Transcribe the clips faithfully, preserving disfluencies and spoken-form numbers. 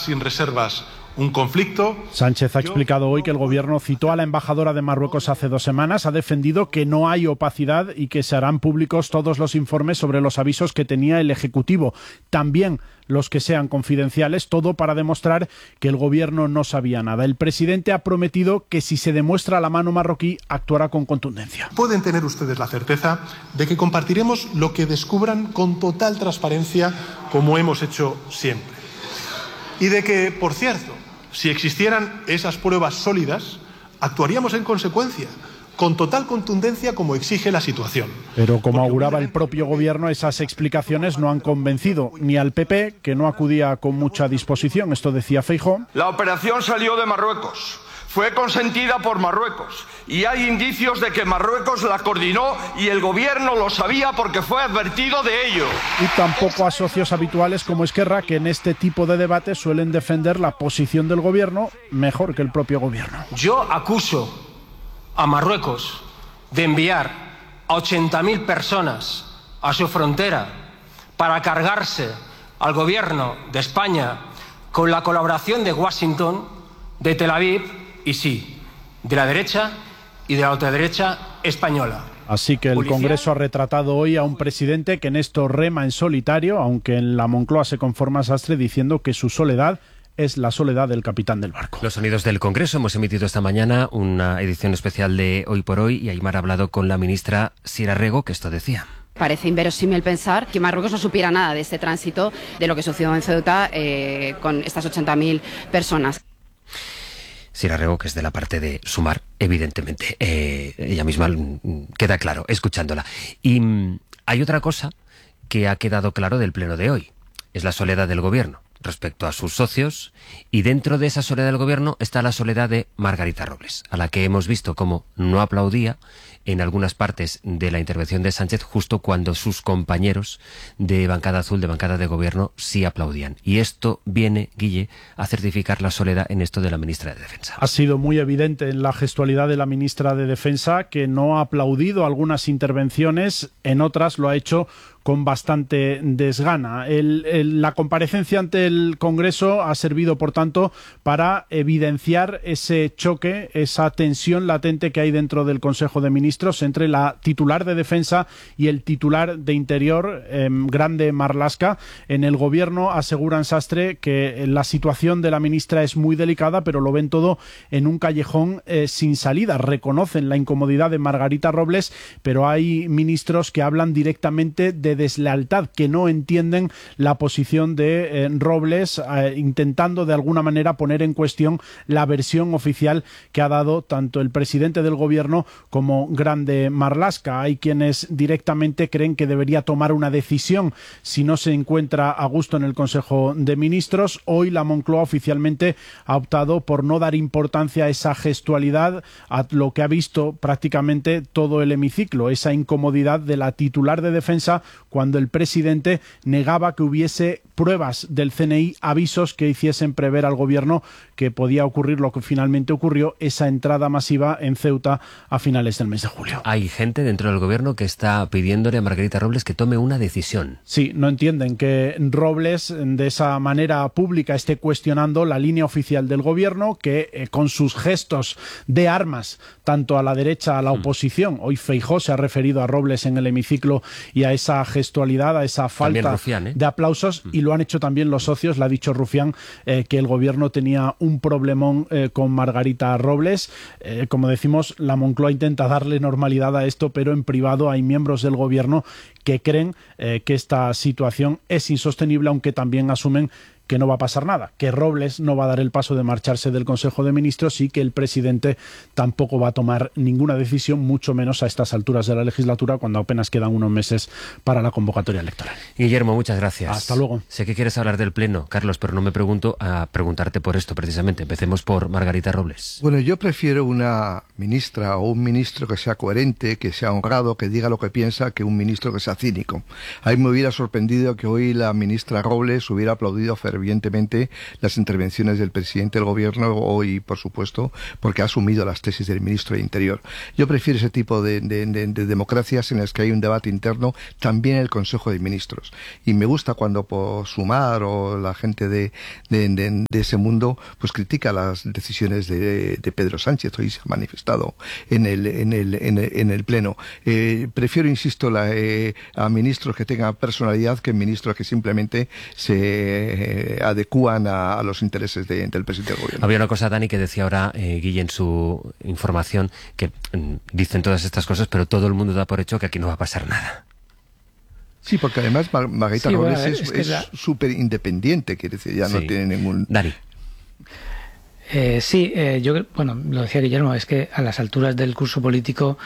sin reservas un conflicto. Sánchez ha explicado hoy que el Gobierno citó a la embajadora de Marruecos hace dos semanas, ha defendido que no hay opacidad y que se harán públicos todos los informes sobre los avisos que tenía el Ejecutivo, también los que sean confidenciales, todo para demostrar que el Gobierno no sabía nada. El presidente ha prometido que si se demuestra la mano marroquí, actuará con contundencia. Pueden tener ustedes la certeza de que compartiremos lo que descubran con total transparencia, como hemos hecho siempre. Y de que, por cierto, si existieran esas pruebas sólidas, actuaríamos en consecuencia, con total contundencia como exige la situación. Pero como auguraba el propio Gobierno, esas explicaciones no han convencido ni al P P, que no acudía con mucha disposición. Esto decía Feijóo. La operación salió de Marruecos, fue consentida por Marruecos y hay indicios de que Marruecos la coordinó y el Gobierno lo sabía porque fue advertido de ello. Y tampoco a socios habituales como Esquerra, que en este tipo de debates suelen defender la posición del Gobierno mejor que el propio Gobierno. Yo acuso a Marruecos de enviar a ochenta mil personas a su frontera para cargarse al Gobierno de España con la colaboración de Washington, de Tel Aviv y sí, de la derecha y de la ultraderecha española. Así que el Congreso ha retratado hoy a un presidente que en esto rema en solitario, aunque en la Moncloa se conforma Sastre diciendo que su soledad es la soledad del capitán del barco. Los sonidos del Congreso. Hemos emitido esta mañana una edición especial de Hoy por Hoy y Aimar ha hablado con la ministra Sierra Rego, que esto decía. Parece inverosímil pensar que Marruecos no supiera nada de este tránsito, de lo que sucedió en Ceuta eh, con estas ochenta mil personas. Sierra Rego, que es de la parte de Sumar, evidentemente. Eh, ella misma queda claro, escuchándola. Y mm, hay otra cosa que ha quedado claro del pleno de hoy. Es la soledad del Gobierno respecto a sus socios, y dentro de esa soledad del Gobierno está la soledad de Margarita Robles, a la que hemos visto cómo no aplaudía en algunas partes de la intervención de Sánchez, justo cuando sus compañeros de bancada azul, de bancada de Gobierno, sí aplaudían. Y esto viene, Guille, a certificar la soledad en esto de la ministra de Defensa. Ha sido muy evidente en la gestualidad de la ministra de Defensa que no ha aplaudido algunas intervenciones, en otras lo ha hecho con bastante desgana. El, el, la comparecencia ante el Congreso ha servido, por tanto, para evidenciar ese choque, esa tensión latente que hay dentro del Consejo de Ministros entre la titular de Defensa y el titular de Interior, eh, Grande Marlaska. En el Gobierno aseguran, Sastre, que la situación de la ministra es muy delicada, pero lo ven todo en un callejón eh, sin salida. Reconocen la incomodidad de Margarita Robles, pero hay ministros que hablan directamente de deslealtad, que no entienden la posición de eh, Robles, eh, intentando de alguna manera poner en cuestión la versión oficial que ha dado tanto el presidente del Gobierno como Grande Marlaska. Hay quienes directamente creen que debería tomar una decisión si no se encuentra a gusto en el Consejo de Ministros. Hoy la Moncloa oficialmente ha optado por no dar importancia a esa gestualidad, a lo que ha visto prácticamente todo el hemiciclo, esa incomodidad de la titular de Defensa cuando el presidente negaba que hubiese pruebas del C N I, avisos que hiciesen prever al Gobierno que podía ocurrir lo que finalmente ocurrió, esa entrada masiva en Ceuta a finales del mes de julio. Hay gente dentro del Gobierno que está pidiéndole a Margarita Robles que tome una decisión. Sí, no entienden que Robles de esa manera pública esté cuestionando la línea oficial del Gobierno, que eh, con sus gestos de armas, tanto a la derecha, a la oposición, mm. hoy Feijóo se ha referido a Robles en el hemiciclo y a esa gestualidad, a esa falta Rufián, ¿eh? de aplausos, mm. y lo han hecho también los socios. Le ha dicho Rufián eh, que el Gobierno tenía un problemón eh, con Margarita Robles. Eh, como decimos, la Moncloa intenta darle normalidad a esto, pero en privado hay miembros del Gobierno que creen eh, que esta situación es insostenible, aunque también asumen que no va a pasar nada, que Robles no va a dar el paso de marcharse del Consejo de Ministros y que el presidente tampoco va a tomar ninguna decisión, mucho menos a estas alturas de la legislatura, cuando apenas quedan unos meses para la convocatoria electoral. Guillermo, muchas gracias. Hasta luego. Sé que quieres hablar del Pleno, Carlos, pero no me pregunto a preguntarte por esto precisamente. Empecemos por Margarita Robles. Bueno, yo prefiero una ministra o un ministro que sea coherente, que sea honrado, que diga lo que piensa, que un ministro que sea cínico. A mí me hubiera sorprendido que hoy la ministra Robles hubiera aplaudido fervientemente evidentemente las intervenciones del presidente del gobierno hoy, por supuesto, porque ha asumido las tesis del ministro de Interior. Yo prefiero ese tipo de, de, de, de democracias en las que hay un debate interno, también en el Consejo de Ministros. Y me gusta cuando por Sumar o la gente de, de, de, de ese mundo pues critica las decisiones de, de Pedro Sánchez. Hoy se ha manifestado en el, en el, en el, en el Pleno. Eh, prefiero, insisto, la, eh, a ministros que tengan personalidad que ministros que simplemente se eh, adecúan a, a los intereses de, del presidente del gobierno. Había una cosa, Dani, que decía ahora eh, Guille en su información, que mm, dicen todas estas cosas, pero todo el mundo da por hecho que aquí no va a pasar nada. Sí, porque además Mar Margarita sí, Robles bueno, es, es, es súper la... independiente, quiere decir, ya sí. no tiene ningún... Dani. Eh, sí, eh, yo, bueno, lo decía Guillermo, es que a las alturas del curso político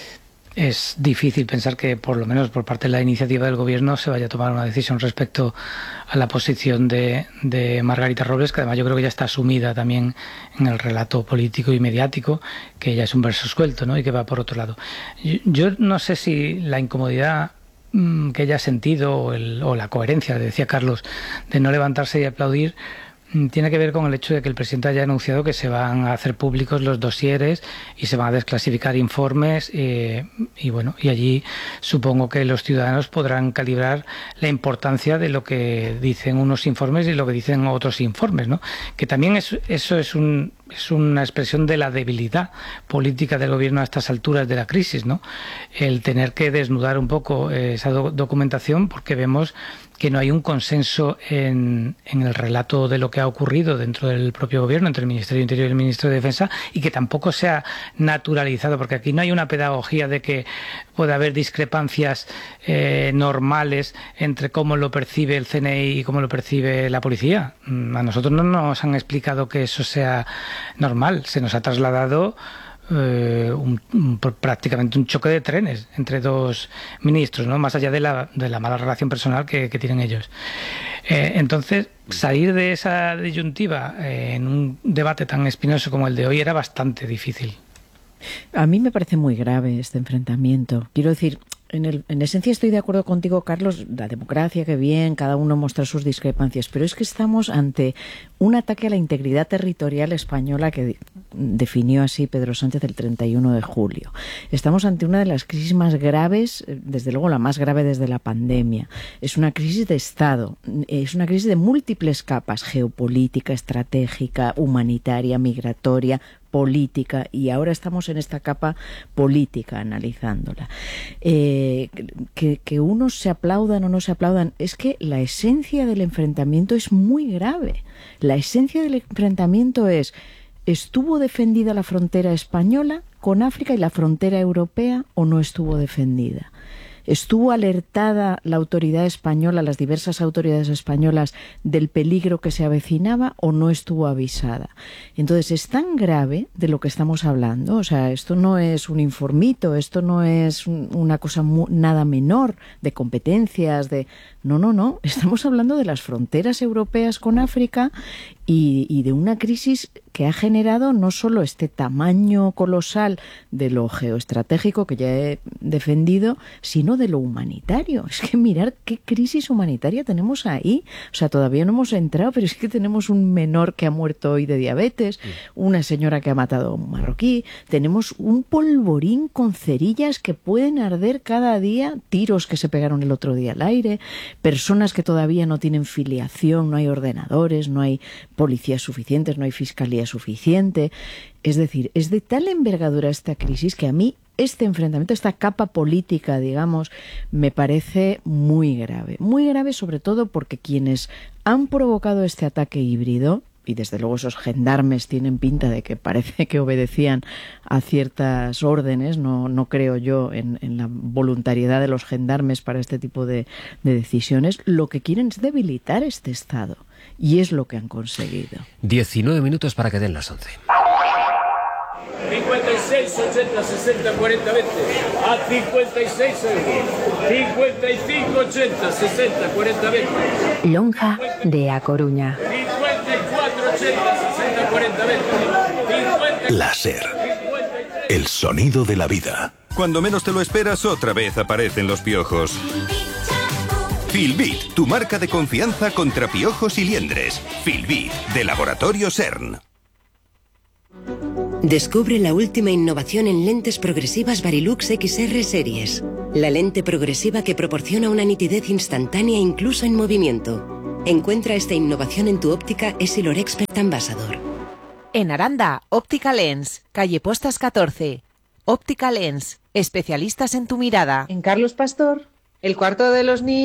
es difícil pensar que, por lo menos por parte de la iniciativa del gobierno, se vaya a tomar una decisión respecto a la posición de, de Margarita Robles, que además yo creo que ya está asumida también en el relato político y mediático, que ya es un verso suelto, ¿no? Y que va por otro lado. Yo, yo no sé si la incomodidad mmm, que ella ha sentido o, el, o la coherencia, decía Carlos, de no levantarse y aplaudir, tiene que ver con el hecho de que el presidente haya anunciado que se van a hacer públicos los dosieres y se van a desclasificar informes eh, y bueno, y allí supongo que los ciudadanos podrán calibrar la importancia de lo que dicen unos informes y lo que dicen otros informes, ¿no? Que también es, eso es un es una expresión de la debilidad política del gobierno a estas alturas de la crisis, ¿no? El tener que desnudar un poco eh, esa do documentación, porque vemos que no hay un consenso en, en el relato de lo que ha ocurrido dentro del propio gobierno, entre el Ministerio de Interior y el Ministro de Defensa, y que tampoco se ha naturalizado, porque aquí no hay una pedagogía de que pueda haber discrepancias eh, normales entre cómo lo percibe el C N I y cómo lo percibe la policía. A nosotros no nos han explicado que eso sea normal, se nos ha trasladado Eh, un, un, prácticamente un choque de trenes entre dos ministros, ¿no? Más allá de la, de la mala relación personal que, que tienen ellos. Eh, entonces, salir de esa disyuntiva eh, en un debate tan espinoso como el de hoy era bastante difícil. A mí me parece muy grave este enfrentamiento. Quiero decir, en, el, en esencia estoy de acuerdo contigo, Carlos, la democracia, que bien, cada uno muestra sus discrepancias, pero es que estamos ante un ataque a la integridad territorial española que definió así Pedro Sánchez el treinta y uno de julio. Estamos ante una de las crisis más graves, desde luego la más grave desde la pandemia. Es una crisis de Estado, es una crisis de múltiples capas, geopolítica, estratégica, humanitaria, migratoria, política, y ahora estamos en esta capa política analizándola. Eh, que, que unos se aplaudan o no se aplaudan, es que la esencia del enfrentamiento es muy grave. La esencia del enfrentamiento es: ¿estuvo defendida la frontera española con África y la frontera europea o no estuvo defendida? ¿Estuvo alertada la autoridad española, las diversas autoridades españolas, del peligro que se avecinaba o no estuvo avisada? Entonces, es tan grave de lo que estamos hablando, o sea, esto no es un informito, esto no es una cosa muy, nada menor de competencias, de... No, no, no, estamos hablando de las fronteras europeas con África y, y de una crisis que ha generado no solo este tamaño colosal de lo geoestratégico que ya he defendido, sino de lo humanitario. Es que mirar qué crisis humanitaria tenemos ahí. O sea, todavía no hemos entrado, pero es que tenemos un menor que ha muerto hoy de diabetes, una señora que ha matado a un marroquí, tenemos un polvorín con cerillas que pueden arder cada día, tiros que se pegaron el otro día al aire, personas que todavía no tienen filiación, no hay ordenadores, no hay policías suficientes, no hay fiscalía suficiente. Es decir, es de tal envergadura esta crisis que a mí este enfrentamiento, esta capa política, digamos, me parece muy grave. Muy grave sobre todo porque quienes han provocado este ataque híbrido, y desde luego esos gendarmes tienen pinta de que parece que obedecían a ciertas órdenes, no, no creo yo en, en la voluntariedad de los gendarmes para este tipo de, de decisiones, lo que quieren es debilitar este Estado. Y es lo que han conseguido. diecinueve minutos para que den las once. cincuenta y seis, ochenta, sesenta, cuarenta, veinte. A cincuenta y seis euros. cincuenta y cinco, ochenta, sesenta, cuarenta, veinte. Lonja de A Coruña. cincuenta y cuatro, ochenta, sesenta, cuarenta, veinte. La SER. El sonido de la vida. Cuando menos te lo esperas, otra vez aparecen los piojos. Filbit, tu marca de confianza contra piojos y liendres. Filbit, de Laboratorio CERN. Descubre la última innovación en lentes progresivas Varilux X R Series. La lente progresiva que proporciona una nitidez instantánea incluso en movimiento. Encuentra esta innovación en tu óptica Essilor Expert Ambassador. En Aranda, Óptica Lens, calle Postas catorce. Óptica Lens, especialistas en tu mirada. En Carlos Pastor, el cuarto de los niños.